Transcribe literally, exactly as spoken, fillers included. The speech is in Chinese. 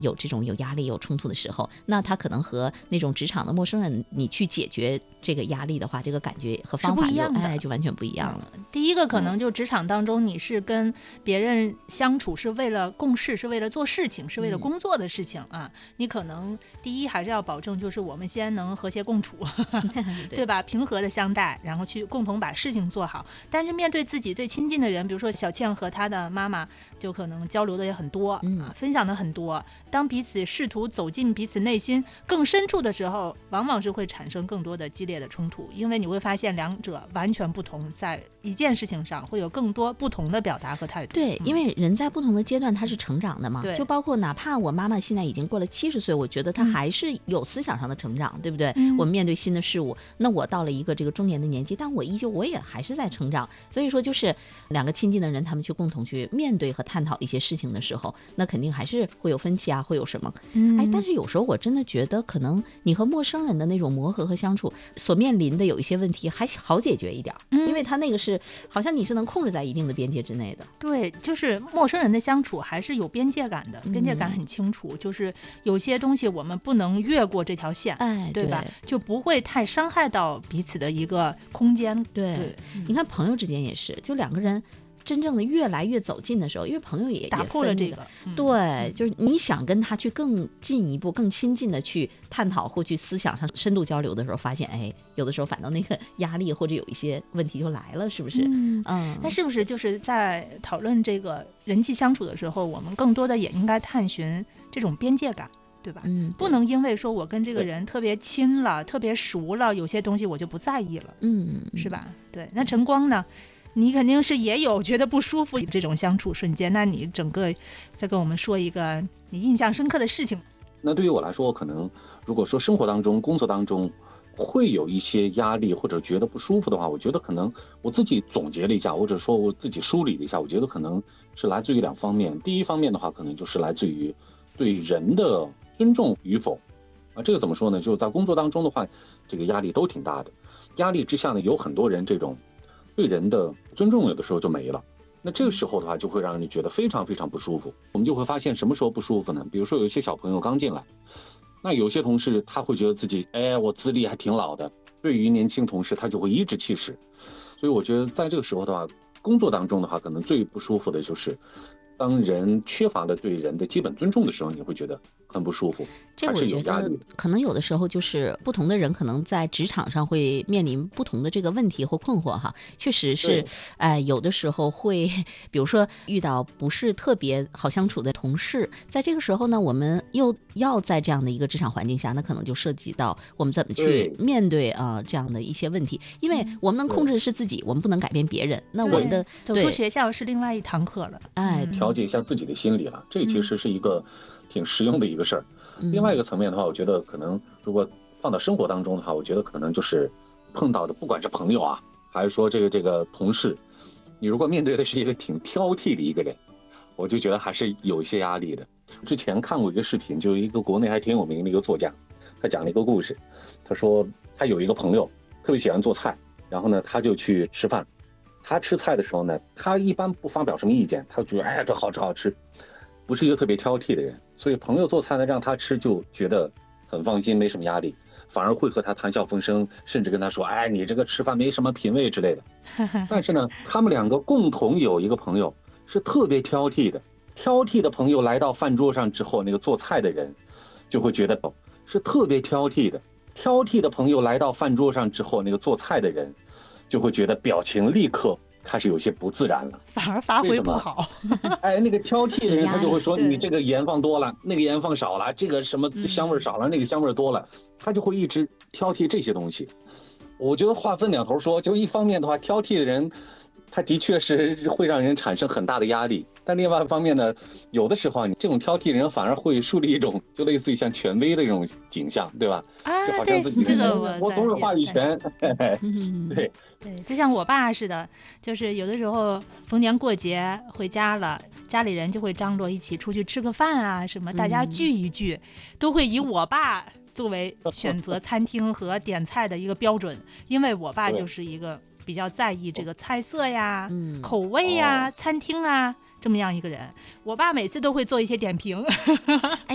有这种有压力有冲突的时候，那他可能和那种职场的陌生人你去解决这个压力的话，这个感觉和方法就哎就完全不一样了。 第一个可能就职场当中你是跟别人相处是为了共事，是为了做事情，是为了工作的事情啊，你可能第一还是要保证就是我们先能和谐共处对, 对吧，平和的相待，然后去共同把事情做好。但是面对自己最亲近的人，比如说小倩和她的妈妈就可能交流的也很多、嗯啊、分享的很多，当彼此试图走进彼此内心更深处的时候，往往是会产生更多的激烈的冲突，因为你会发现两者完全不同，在一件事情上会有更多不同的表达和态度。 对、嗯、因为人在不同的阶段他是成长的嘛，就包括哪怕我妈妈现在已经过了七十岁，我觉得她还是有思想上的成长、嗯、对不对、嗯、我们面对新的事物，那我到了一个这个中年的年纪，但我依旧我也还是在成长。所以说就是两个亲近的人他们去共同去面对和探讨一些事情的时候，那肯定还是会有分歧啊，会有什么、嗯、哎，但是有时候我真的觉得可能你和陌生人的那种磨合和相处所面临的有一些问题还好解决一点、嗯、因为他那个是好像你是能控制在一定的边界之内的。 对，就是陌生人的相处还是有边界感的，边界感很清楚、嗯、就是有些东西我们不能越过这条线， 哎， 对吧？对，就不会太伤害到彼此的一个空间。 对, 对、嗯、你看朋友之间也是，就两个人真正的越来越走近的时候，因为朋友也打破了这个、 嗯、对，就是你想跟他去更进一步更亲近的去探讨或去思想上深度交流的时候，发现哎，有的时候反倒那个压力或者有一些问题就来了，是不是？ 嗯嗯，那是不是就是在讨论这个人际相处的时候，我们更多的也应该探寻这种边界感，对吧？ 嗯， 不能因为说我跟这个人特别亲了特别熟了，有些东西我就不在意了， 嗯， 是吧？对，那晨光呢，你肯定是也有觉得不舒服这种相处瞬间，那你整个再跟我们说一个你印象深刻的事情。 那对于我来说，可能如果说生活当中工作当中会有一些压力或者觉得不舒服的话，我觉得可能我自己总结了一下，或者说我自己梳理了一下，我觉得可能是来自于两方面。第一方面的话，可能就是来自于对人的尊重与否啊，这个怎么说呢？就是在工作当中的话，这个压力都挺大的，压力之下呢，有很多人这种对人的尊重有的时候就没了，那这个时候的话就会让人觉得非常非常不舒服。我们就会发现什么时候不舒服呢？比如说有一些小朋友刚进来，那有些同事他会觉得自己哎，我资历还挺老的，对于年轻同事他就会颐指气使。所以我觉得在这个时候的话，工作当中的话，可能最不舒服的就是当人缺乏了对人的基本尊重的时候，你会觉得很不舒服。 这我觉得可能有的时候就是不同的人可能在职场上会面临不同的这个问题或困惑哈，确实是哎、呃，有的时候会比如说遇到不是特别好相处的同事，在这个时候呢，我们又要在这样的一个职场环境下，那可能就涉及到我们怎么去面对啊、呃、这样的一些问题，因为我们能控制的是自己，我们不能改变别人。那我们的走出学校是另外一堂课了， 哎， 调节一下自己的心理了，这其实是一个挺实用的一个事儿。另外一个层面的话，我觉得可能如果放到生活当中的话，我觉得可能就是碰到的不管是朋友啊，还是说这个这个同事，你如果面对的是一个挺挑剔的一个人，我就觉得还是有一些压力的。之前看过一个视频，就一个国内还挺有名的一个作家，他讲了一个故事，他说他有一个朋友特别喜欢做菜，然后呢他就去吃饭，他吃菜的时候呢，他一般不发表什么意见，他觉得哎这好吃好吃，不是一个特别挑剔的人，所以朋友做菜呢让他吃就觉得很放心，没什么压力，反而会和他谈笑风生，甚至跟他说哎你这个吃饭没什么品味之类的。但是呢他们两个共同有一个朋友是特别挑剔的，挑剔的朋友来到饭桌上之后，那个做菜的人就会觉得是特别挑剔的，挑剔的朋友来到饭桌上之后，那个做菜的人就会觉得表情立刻开始有些不自然了， 反而发挥不好。 哎，那个挑剔的人他就会说你这个盐放多了，那个盐放少了，这个什么香味少了、嗯、那个香味多了，他就会一直挑剔这些东西。我觉得话分两头说，就一方面的话，挑剔的人他的确是会让人产生很大的压力，但另外一方面呢，有的时候你这种挑剔人反而会树立一种就类似于像权威的这种景象，对吧？ 啊， 就好像自己这个我总有话语权。对对，就像我爸似的，就是有的时候逢年过节回家了，家里人就会张罗一起出去吃个饭啊，什么大家聚一聚，嗯、都会以我爸作为选择餐厅和点菜的一个标准，因为我爸就是一个比较在意这个菜色呀、嗯、口味呀、哦、餐厅啊这么样一个人。我爸每次都会做一些点评。